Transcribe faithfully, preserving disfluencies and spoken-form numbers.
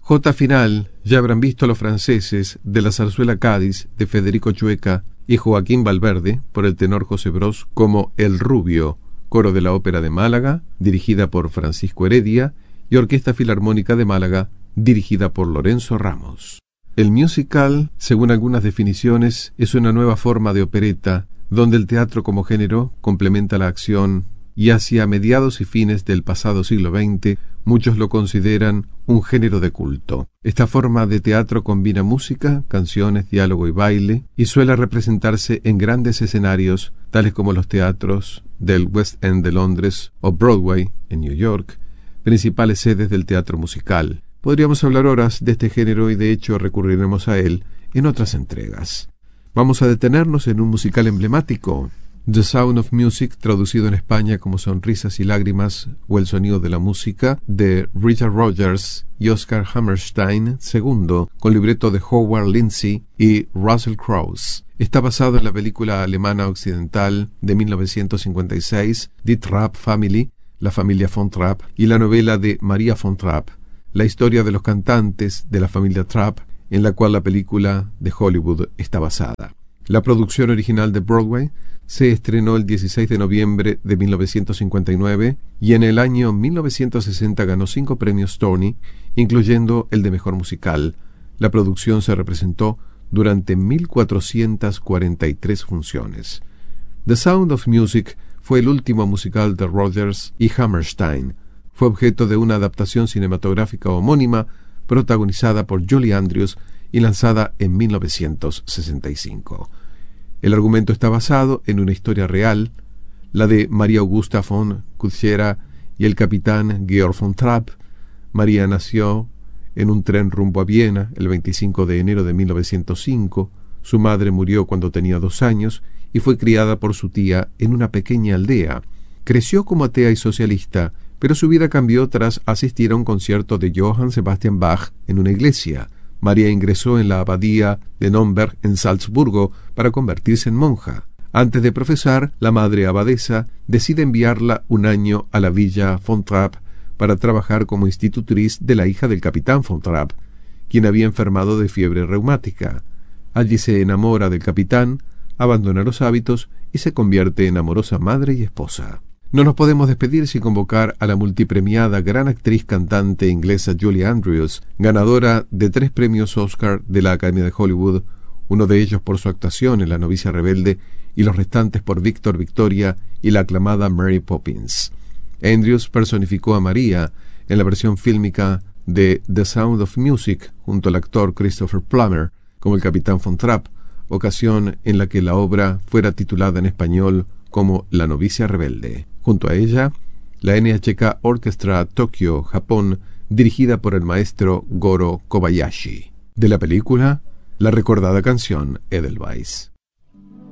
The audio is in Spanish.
Jota final, ya habrán visto los franceses, de la zarzuela Cádiz, de Federico Chueca y Joaquín Valverde, por el tenor José Bros, como El Rubio, coro de la Ópera de Málaga, dirigida por Francisco Heredia, y Orquesta Filarmónica de Málaga, dirigida por Lorenzo Ramos. El musical, según algunas definiciones, es una nueva forma de opereta, donde el teatro como género complementa la acción, y hacia mediados y fines del pasado siglo veinte, muchos lo consideran un género de culto. Esta forma de teatro combina música, canciones, diálogo y baile, y suele representarse en grandes escenarios, tales como los teatros del West End de Londres o Broadway, en New York, principales sedes del teatro musical. Podríamos hablar horas de este género y de hecho recurriremos a él en otras entregas. Vamos a detenernos en un musical emblemático, The Sound of Music, traducido en España como Sonrisas y Lágrimas o El Sonido de la Música, de Richard Rodgers y Oscar Hammerstein segundo, con libreto de Howard Lindsay y Russell Crowe. Está basado en la película alemana occidental de mil novecientos cincuenta y seis, Die Trapp Family, la familia von Trapp, y la novela de Maria von Trapp, la historia de los cantantes de la familia Trapp, en la cual la película de Hollywood está basada. La producción original de Broadway se estrenó el dieciséis de noviembre de mil novecientos cincuenta y nueve y en el año mil novecientos sesenta ganó cinco premios Tony, incluyendo el de Mejor Musical. La producción se representó durante mil cuatrocientas cuarenta y tres funciones. The Sound of Music fue el último musical de Rodgers y Hammerstein. Fue objeto de una adaptación cinematográfica homónima protagonizada por Julie Andrews y lanzada en mil novecientos sesenta y cinco. El argumento está basado en una historia real, la de María Augusta von Kutschera y el capitán Georg von Trapp. María nació en un tren rumbo a Viena el veinticinco de enero de mil novecientos cinco. Su madre murió cuando tenía dos años y fue criada por su tía en una pequeña aldea. Creció como atea y socialista, pero su vida cambió tras asistir a un concierto de Johann Sebastian Bach en una iglesia. María ingresó en la abadía de Nürnberg en Salzburgo para convertirse en monja. Antes de profesar, la madre abadesa decide enviarla un año a la villa von Trapp para trabajar como institutriz de la hija del capitán von Trapp, quien había enfermado de fiebre reumática. Allí se enamora del capitán, abandona los hábitos y se convierte en amorosa madre y esposa. No nos podemos despedir sin convocar a la multipremiada gran actriz cantante inglesa Julie Andrews, ganadora de tres premios Oscar de la Academia de Hollywood, uno de ellos por su actuación en La novicia rebelde y los restantes por Víctor Victoria y la aclamada Mary Poppins. Andrews personificó a María en la versión fílmica de The Sound of Music junto al actor Christopher Plummer como el capitán von Trapp, ocasión en la que la obra fuera titulada en español como La novicia rebelde. Junto a ella, la N H K Orchestra Tokio, Japón, dirigida por el maestro Goro Kobayashi. De la película, la recordada canción Edelweiss.